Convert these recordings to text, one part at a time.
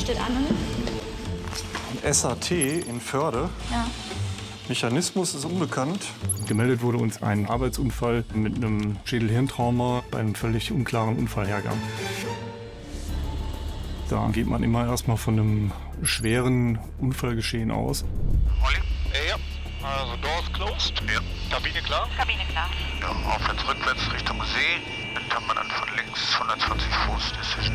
steht an? SAT in Förde. Ja. Mechanismus ist unbekannt. Gemeldet wurde uns ein Arbeitsunfall mit einem Schädel-Hirntrauma bei einem völlig unklaren Unfallhergang. Da geht man immer erstmal von einem schweren Unfallgeschehen aus. Olli? Ja. Also Doors closed. Ja. Kabine klar? Kabine klar. Ja, aufwärts, rückwärts Richtung See. Dann kann man dann von links 120 Fuß Decision.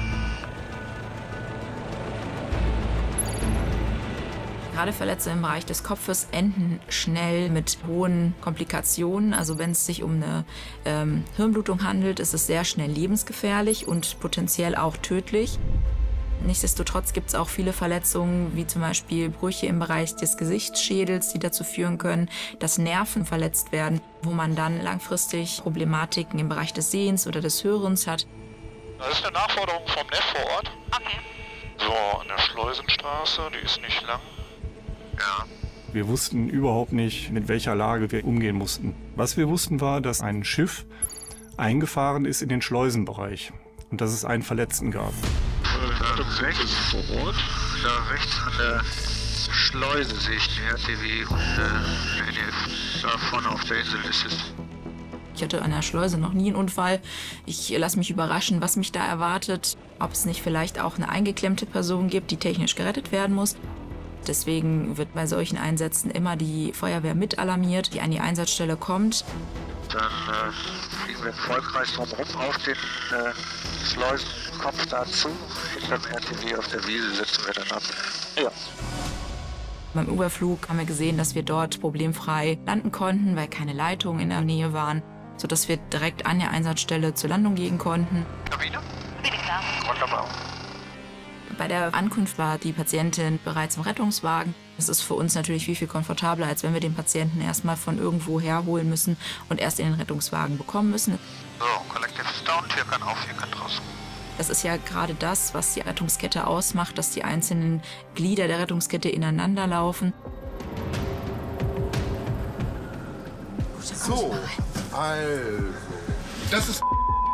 Gerade Verletzungen im Bereich des Kopfes enden schnell mit hohen Komplikationen. Also wenn es sich um eine Hirnblutung handelt, ist es sehr schnell lebensgefährlich und potenziell auch tödlich. Nichtsdestotrotz gibt es auch viele Verletzungen, wie zum Beispiel Brüche im Bereich des Gesichtsschädels, die dazu führen können, dass Nerven verletzt werden, wo man dann langfristig Problematiken im Bereich des Sehens oder des Hörens hat. Das ist eine Nachforderung vom NEF vor Ort. Okay. So, an der Schleusenstraße, die ist nicht lang. Ja. Wir wussten überhaupt nicht, mit welcher Lage wir umgehen mussten. Was wir wussten war, dass ein Schiff eingefahren ist in den Schleusenbereich und dass es einen Verletzten gab. Da rechts vor Ort, da rechts an der Schleuse sehe ich die RTW und da vorne auf der Insel ist es. Ich hatte an der Schleuse noch nie einen Unfall. Ich lasse mich überraschen, was mich da erwartet. Ob es nicht vielleicht auch eine eingeklemmte Person gibt, die technisch gerettet werden muss. Deswegen wird bei solchen Einsätzen immer die Feuerwehr mit alarmiert, die an die Einsatzstelle kommt. Dann fliegen wir im Vollkreis drumherum auf den Schleusenkopf dazu. Hinter dem RTW auf der Wiese setzen wir dann ab. Ja. Beim Überflug haben wir gesehen, dass wir dort problemfrei landen konnten, weil keine Leitungen in der Nähe waren, sodass wir direkt an der Einsatzstelle zur Landung gehen konnten. Kabine? Kabine klar. Wunderbar. Bei der Ankunft war die Patientin bereits im Rettungswagen. Das ist für uns natürlich viel komfortabler, als wenn wir den Patienten erstmal von irgendwo herholen müssen und erst in den Rettungswagen bekommen müssen. So, Collective ist down, Tür kann auf, hier kann raus. Das ist ja gerade das, was die Rettungskette ausmacht, dass die einzelnen Glieder der Rettungskette ineinander laufen. So, also, das ist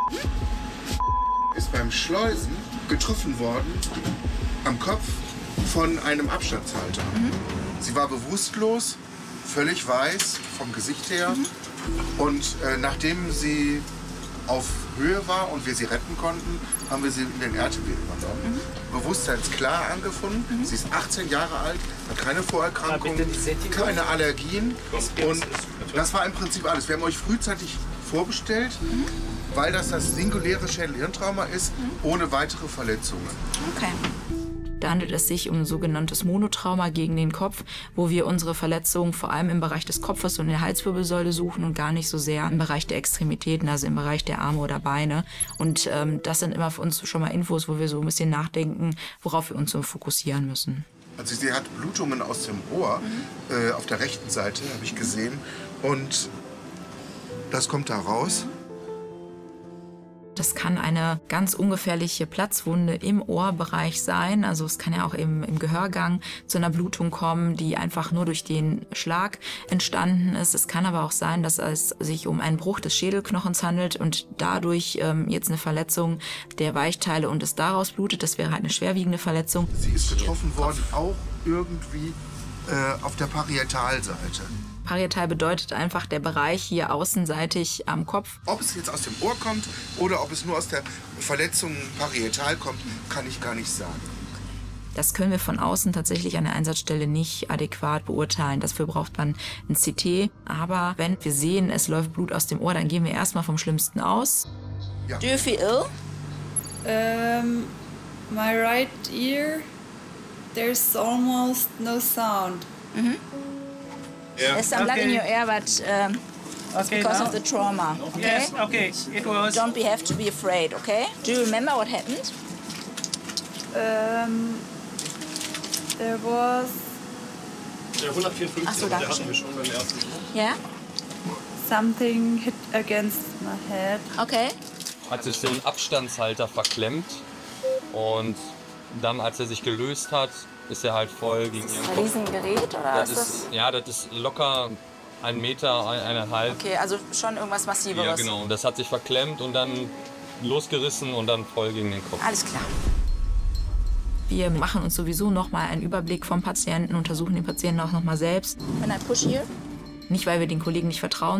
beim Schleusen getroffen worden am Kopf von einem Abstandshalter. Sie war bewusstlos, völlig weiß vom Gesicht her und nachdem sie auf Höhe war und wir sie retten konnten, haben wir sie in den RTW übernommen. Bewusstseinsklar angefunden. Sie ist 18 Jahre alt, hat keine Vorerkrankungen, keine Allergien und das war im Prinzip alles. Wir haben euch frühzeitig vorbestellt, weil das singuläre Schädel-Hirntrauma ist, ohne weitere Verletzungen. Okay. Da handelt es sich um ein sogenanntes Monotrauma gegen den Kopf, wo wir unsere Verletzungen vor allem im Bereich des Kopfes und der Halswirbelsäule suchen und gar nicht so sehr im Bereich der Extremitäten, also im Bereich der Arme oder Beine. Und das sind immer für uns schon mal Infos, wo wir so ein bisschen nachdenken, worauf wir uns so fokussieren müssen. Also sie hat Blutungen aus dem Ohr, auf der rechten Seite, habe ich gesehen. Und das kommt da raus. Das kann eine ganz ungefährliche Platzwunde im Ohrbereich sein. Also es kann ja auch im Gehörgang zu einer Blutung kommen, die einfach nur durch den Schlag entstanden ist. Es kann aber auch sein, dass es sich um einen Bruch des Schädelknochens handelt und dadurch jetzt eine Verletzung der Weichteile und es daraus blutet. Das wäre halt eine schwerwiegende Verletzung. Sie ist getroffen worden, auch irgendwie auf der Parietalseite. Parietal bedeutet einfach der Bereich hier außenseitig am Kopf. Ob es jetzt aus dem Ohr kommt oder ob es nur aus der Verletzung parietal kommt, kann ich gar nicht sagen. Das können wir von außen tatsächlich an der Einsatzstelle nicht adäquat beurteilen. Dafür braucht man ein CT. Aber wenn wir sehen, es läuft Blut aus dem Ohr, dann gehen wir erstmal vom Schlimmsten aus. Ja. Do you feel ill? My right ear, there's almost no sound. Yeah. There's some blood in your ear, but it's because of the trauma. Okay? Yes, okay. It was. Don't have to be afraid, okay? Do you remember what happened? There was. Der 154, Ach so, der hatten wir schon beim ersten. Ja? Something hit against my head. Okay. Hat sich so ein Abstandshalter verklemmt und dann, als er sich gelöst hat, ist er halt voll gegen ihren Kopf. Ein Riesengerät oder das ist? Ja, das ist locker 1 Meter, 1,5. Okay, also schon irgendwas Massiveres. Ja, genau. Und das hat sich verklemmt und dann losgerissen und dann voll gegen den Kopf. Alles klar. Wir machen uns sowieso nochmal einen Überblick vom Patienten, untersuchen den Patienten auch nochmal selbst. Can I push here? Nicht, weil wir den Kollegen nicht vertrauen,